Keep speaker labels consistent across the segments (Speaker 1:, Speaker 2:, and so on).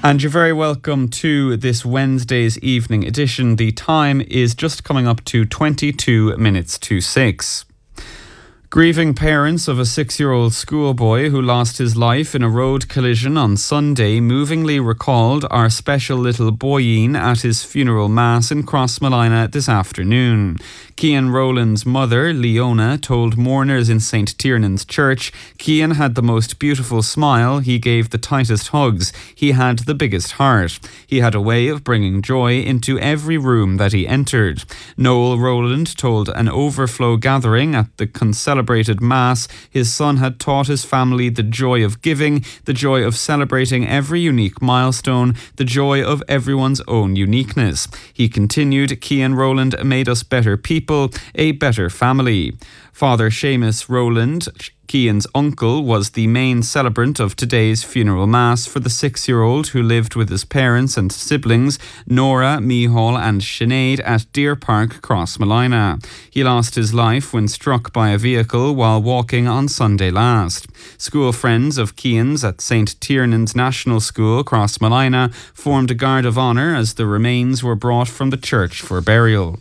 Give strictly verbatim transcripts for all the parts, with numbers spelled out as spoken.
Speaker 1: And you're very welcome to this Wednesday's evening edition. The time is just coming up to twenty-two minutes to six. Grieving parents of a six-year-old schoolboy who lost his life in a road collision on Sunday movingly recalled our special little boyeen at his funeral mass in Crossmolina this afternoon. Cian Rowland's mother, Leona, told mourners in Saint Tiernan's Church, Cian had the most beautiful smile, he gave the tightest hugs, he had the biggest heart. He had a way of bringing joy into every room that he entered. Noel Rowland told an overflow gathering at the celebrated Mass his son had taught his family the joy of giving, the joy of celebrating every unique milestone, the joy of everyone's own uniqueness. He continued, Cian Rowland made us better people, a better family. Father Seamus Rowland, Cian's uncle, was the main celebrant of today's funeral mass for the six-year-old who lived with his parents and siblings, Nora, Mihal and Sinead, at Deer Park, Crossmolina. He lost his life when struck by a vehicle while walking on Sunday last. School friends of Cian's at Saint Tiernan's National School, Crossmolina, formed a guard of honour as the remains were brought from the church for burial.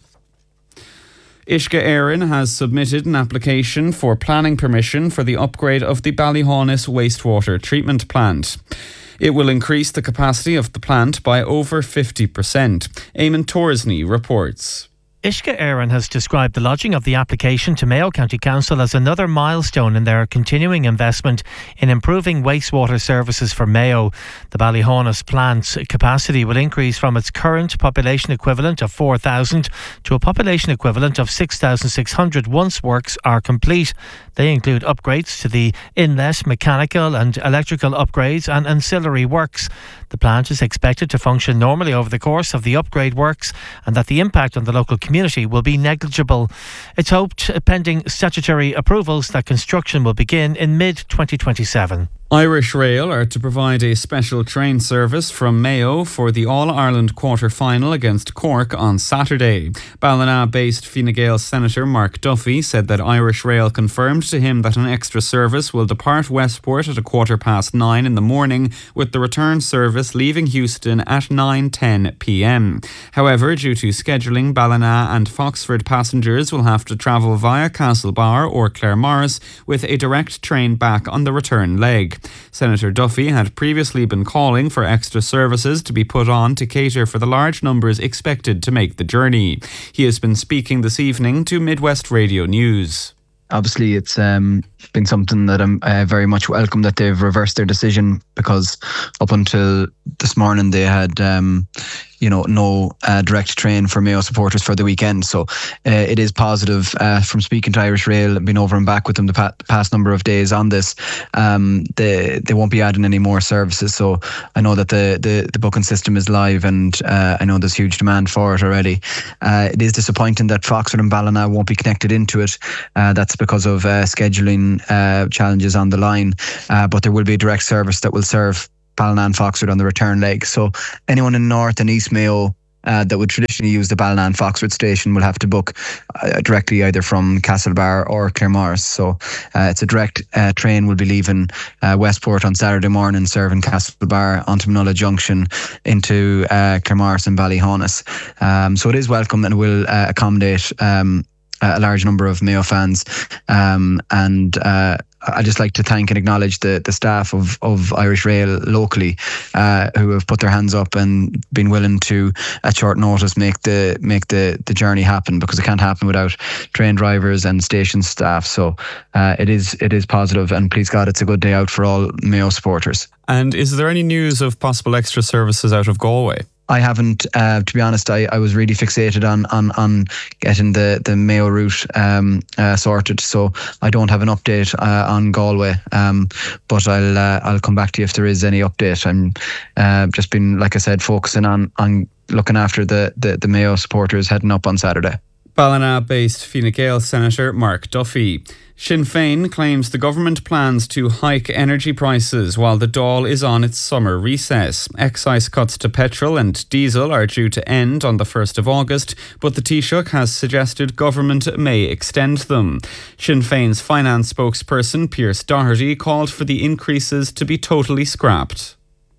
Speaker 1: Uisce Éireann has submitted an application for planning permission for the upgrade of the Ballyhaunis wastewater treatment plant. It will increase the capacity of the plant by over fifty percent. Eamon Torsney reports.
Speaker 2: Uisce Éireann has described the lodging of the application to Mayo County Council as another milestone in their continuing investment in improving wastewater services for Mayo. The Ballyhaunis plant's capacity will increase from its current population equivalent of four thousand to a population equivalent of six thousand six hundred once works are complete. They include upgrades to the inlet, mechanical and electrical upgrades and ancillary works. The plant is expected to function normally over the course of the upgrade works and that the impact on the local community will be negligible. It's hoped, pending statutory approvals, that construction will begin in mid twenty twenty-seven.
Speaker 1: Irish Rail are to provide a special train service from Mayo for the All-Ireland quarter-final against Cork on Saturday. Ballina-based Fine Gael Senator Mark Duffy said that Irish Rail confirmed to him that an extra service will depart Westport at a quarter past nine in the morning, with the return service leaving Houston at nine ten p m. However, due to scheduling, Ballina and Foxford passengers will have to travel via Castlebar or Claremorris with a direct train back on the return leg. Senator Duffy had previously been calling for extra services to be put on to cater for the large numbers expected to make the journey. He has been speaking this evening to Midwest Radio News.
Speaker 3: Obviously, it's um, been something that I'm uh, very much welcome that they've reversed their decision, because up until this morning they had, um, you know, no uh, direct train for Mayo supporters for the weekend. So uh, it is positive. Uh, from speaking to Irish Rail, I've been over and back with them the pa- past number of days on this. Um, they they won't be adding any more services. So I know that the the, the booking system is live, and uh, I know there's huge demand for it already. Uh, it is disappointing that Foxford and Ballina won't be connected into it. Uh, that's because of uh, scheduling uh, challenges on the line. Uh, but there will be a direct service that will serve Ballina and Foxford on the return leg. So anyone in North and East Mayo uh, that would traditionally use the Ballina and Foxford station will have to book uh, directly either from Castlebar or Claremorris. So uh, it's a direct uh, train will be leaving uh, Westport on Saturday morning, serving Castlebar onto Manola Junction into uh, Claremorris and Ballyhaunis. Um, so it is welcome and will uh, accommodate um, a large number of Mayo fans, um, and uh, I'd just like to thank and acknowledge the, the staff of, of Irish Rail locally, uh, who have put their hands up and been willing to, at short notice, make the make the, the journey happen, because it can't happen without train drivers and station staff. So uh, it is it is positive, and please God, it's a good day out for all Mayo supporters.
Speaker 1: And is there any news of possible extra services out of Galway?
Speaker 3: I haven't, uh, to be honest. I, I was really fixated on on, on getting the, the Mayo route um, uh, sorted, so I don't have an update uh, on Galway. Um, but I'll uh, I'll come back to you if there is any update. I'm uh, just been, like I said, focusing on on looking after the, the, the Mayo supporters heading up on Saturday.
Speaker 1: Ballina-based Fine Gael Senator Mark Duffy. Sinn Féin claims the government plans to hike energy prices while the Dáil is on its summer recess. Excise cuts to petrol and diesel are due to end on the first of August, but the Taoiseach has suggested government may extend them. Sinn Féin's finance spokesperson Pierce Doherty called for the increases to be totally scrapped.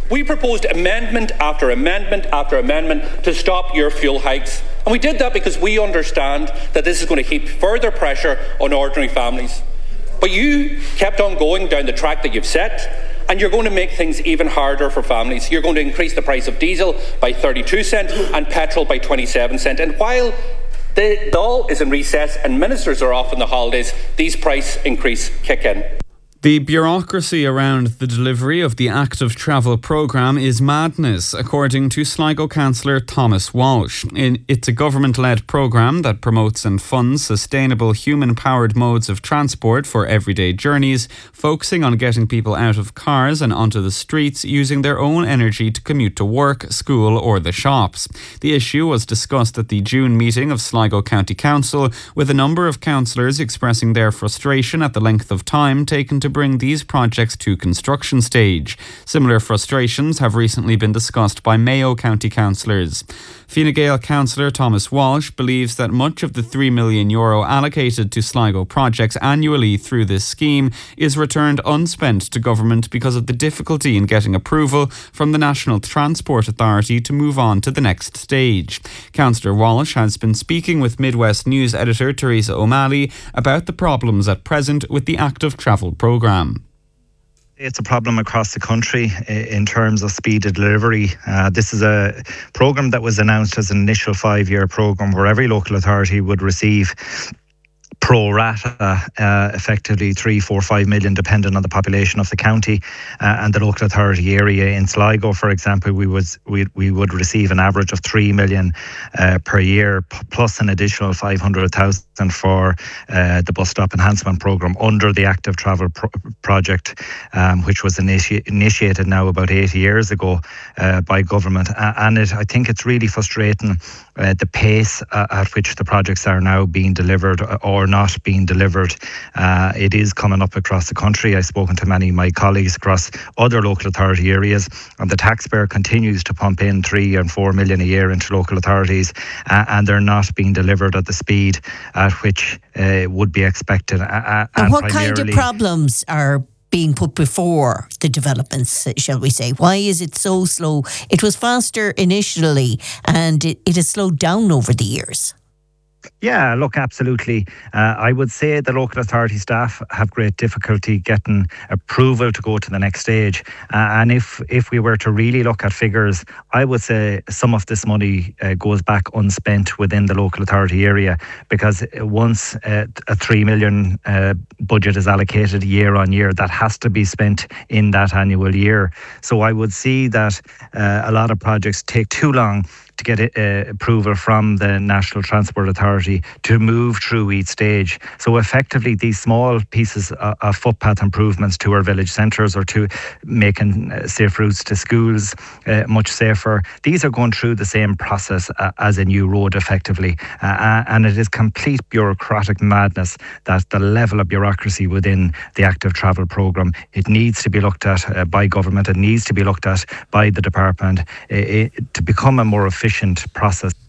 Speaker 4: We proposed amendment after amendment after amendment to stop your fuel hikes. And we did that because we understand that this is going to heap further pressure on ordinary families. But you kept on going down the track that you've set, and you're going to make things even harder for families. You're going to increase the price of diesel by thirty-two cents and petrol by twenty-seven cents. And while the Dáil is in recess and ministers are off on the holidays, these price increase kick in.
Speaker 1: The bureaucracy around the delivery of the Active Travel programme is madness, according to Sligo Councillor Thomas Walsh. In, it's a government-led programme that promotes and funds sustainable human-powered modes of transport for everyday journeys, focusing on getting people out of cars and onto the streets using their own energy to commute to work, school or the shops. The issue was discussed at the June meeting of Sligo County Council, with a number of councillors expressing their frustration at the length of time taken to bring these projects to construction stage. Similar frustrations have recently been discussed by Mayo County councillors. Fine Gael councillor Thomas Walsh believes that much of the three million euro allocated to Sligo projects annually through this scheme is returned unspent to government because of the difficulty in getting approval from the National Transport Authority to move on to the next stage. Councillor Walsh has been speaking with Midwest News editor Teresa O'Malley about the problems at present with the Active Travel programme.
Speaker 5: It's a problem across the country in terms of speed of delivery. Uh, this is a programme that was announced as an initial five-year programme where every local authority would receive pro rata, uh, effectively three, four, five million, depending on the population of the county uh, and the local authority area. In Sligo, for example, we would we, we would receive an average of three million uh, per year, p- plus an additional five hundred thousand for uh, the bus stop enhancement programme under the Active Travel pro- project, um, which was initi- initiated now about eight years ago uh, by government. Uh, and it, I think it's really frustrating uh, the pace uh, at which the projects are now being delivered or not being delivered. Uh, it is coming up across the country. I've spoken to many of my colleagues across other local authority areas, and the taxpayer continues to pump in three and four million a year into local authorities, uh, and they're not being delivered at the speed at which uh, would be expected. Uh,
Speaker 6: and, and what kind of problems are being put before the developments, shall we say? Why is it so slow? It was faster initially, and it, it has slowed down over the years.
Speaker 5: Yeah, look, absolutely. Uh, I would say the local authority staff have great difficulty getting approval to go to the next stage. Uh, and if if we were to really look at figures, I would say some of this money uh, goes back unspent within the local authority area, because once uh, a three million uh, budget is allocated year on year, that has to be spent in that annual year. So I would see that uh, a lot of projects take too long to get uh, approval from the National Transport Authority to move through each stage. So effectively, these small pieces of, of footpath improvements to our village centres, or to making uh, safe routes to schools uh, much safer, these are going through the same process uh, as a new road effectively. Uh, and it is complete bureaucratic madness that the level of bureaucracy within the Active Travel programme, it needs to be looked at uh, by government, it needs to be looked at by the department uh, to become a more efficient process.